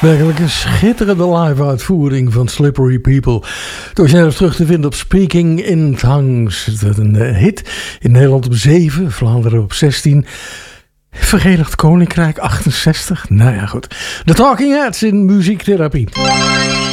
Werkelijk een schitterende live-uitvoering van Slippery People. Het origineel is terug te vinden op Speaking in Tongues. Een hit in Nederland op 7, Vlaanderen op 16... Verenigd Koninkrijk 68. Nou ja, goed. The Talking Heads in muziektherapie.